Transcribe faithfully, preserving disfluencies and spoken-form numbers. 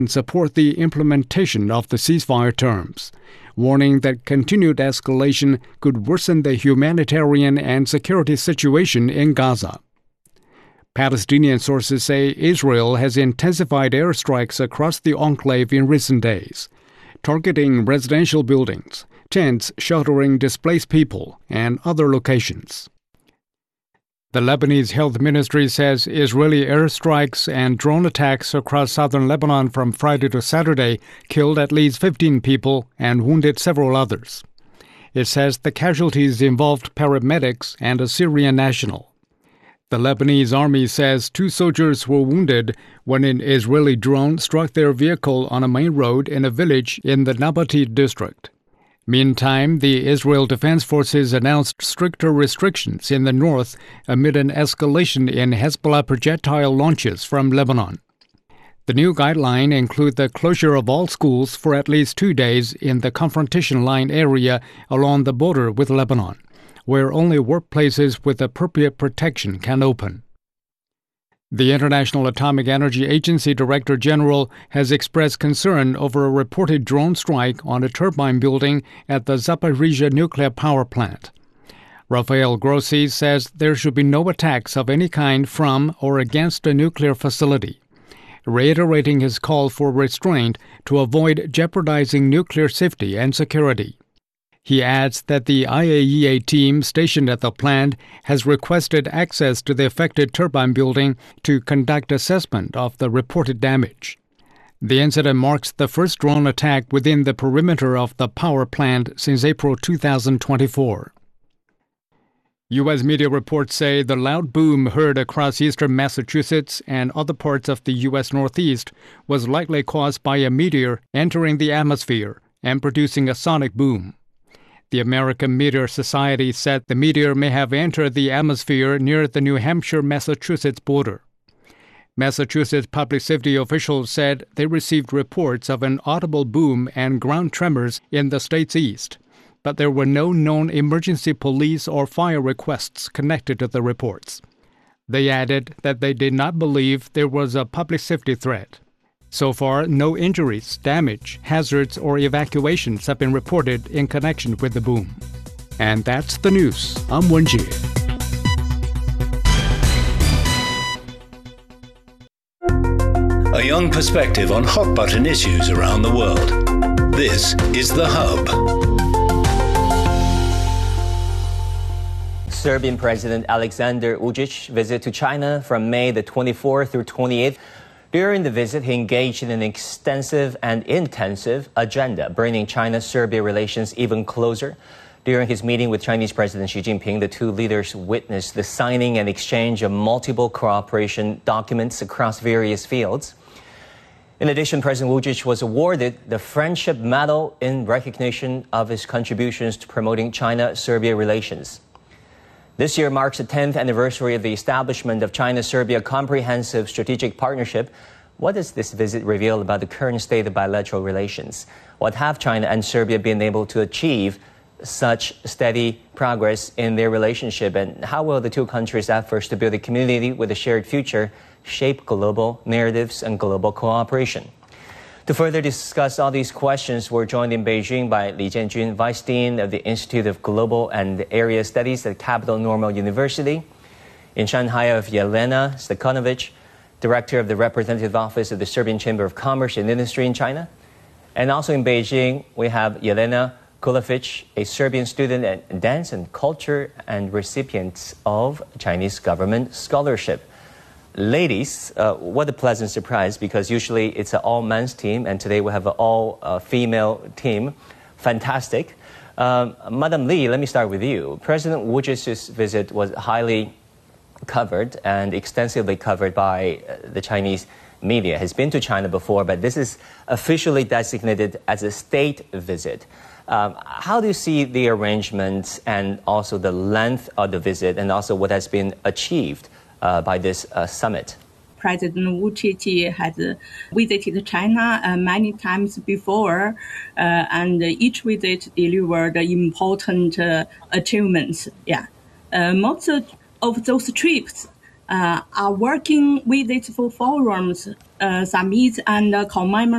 support the implementation of the ceasefire terms, warning that continued escalation could worsen the humanitarian and security situation in Gaza. Palestinian sources say Israel has intensified airstrikes across the enclave in recent days, targeting residential buildings, tents sheltering displaced people, and other locations. The Lebanese Health Ministry says Israeli airstrikes and drone attacks across southern Lebanon from Friday to Saturday killed at least fifteen people and wounded several others. It says the casualties involved paramedics and a Syrian national. The Lebanese army says two soldiers were wounded when an Israeli drone struck their vehicle on a main road in a village in the Nabati district. Meantime, the Israel Defense Forces announced stricter restrictions in the north amid an escalation in Hezbollah projectile launches from Lebanon. The new guideline includes the closure of all schools for at least two days in the confrontation line area along the border with Lebanon, where only workplaces with appropriate protection can open. The International Atomic Energy Agency Director General has expressed concern over a reported drone strike on a turbine building at the Zaporizhzhia nuclear power plant. Rafael Grossi says there should be no attacks of any kind from or against a nuclear facility, reiterating his call for restraint to avoid jeopardizing nuclear safety and security. He adds that the I A E A team stationed at the plant has requested access to the affected turbine building to conduct assessment of the reported damage. The incident marks the first drone attack within the perimeter of the power plant since April two thousand twenty-four. U S media reports say the loud boom heard across eastern Massachusetts and other parts of the U S Northeast was likely caused by a meteor entering the atmosphere and producing a sonic boom. The American Meteor Society said the meteor may have entered the atmosphere near the New Hampshire-Massachusetts border. Massachusetts public safety officials said they received reports of an audible boom and ground tremors in the state's east, but there were no known emergency police or fire requests connected to the reports. They added that they did not believe there was a public safety threat. So far, no injuries, damage, hazards, or evacuations have been reported in connection with the boom. And that's the news. I'm Wenjie. A young perspective on hot-button issues around the world. This is The Hub. Serbian President Aleksandar Vučić visited to China from May the twenty-fourth through twenty-eighth. During the visit, he engaged in an extensive and intensive agenda, bringing China-Serbia relations even closer. During his meeting with Chinese President Xi Jinping, the two leaders witnessed the signing and exchange of multiple cooperation documents across various fields. In addition, President Vučić was awarded the Friendship Medal in recognition of his contributions to promoting China-Serbia relations. This year marks the tenth anniversary of the establishment of China-Serbia Comprehensive Strategic Partnership. What does this visit reveal about the current state of bilateral relations? What have China and Serbia been able to achieve such steady progress in their relationship? And how will the two countries' efforts to build a community with a shared future shape global narratives and global cooperation? To further discuss all these questions, we're joined in Beijing by Li Jianjun, Vice Dean of the Institute of Global and Area Studies at Capital Normal University. In Shanghai, of Yelena Stefanovic, Director of the Representative Office of the Serbian Chamber of Commerce and Industry in China. And also in Beijing, we have Yelena Kulovic, a Serbian student in dance and culture and recipient of Chinese government scholarship. Ladies, uh, what a pleasant surprise, because usually it's an all-men's team, and today we have an all-female team. Fantastic. Um, Madam Li, let me start with you. President Vučić's visit was highly covered and extensively covered by the Chinese media. He's been to China before, but this is officially designated as a state visit. Um, how do you see the arrangements and also the length of the visit and also what has been achieved Uh, by this uh, summit? President Vučić has visited China uh, many times before, uh, and each visit delivered important uh, achievements. Yeah, uh, most of those trips uh, are working visits for forums, uh, summits, and uh, commemorations.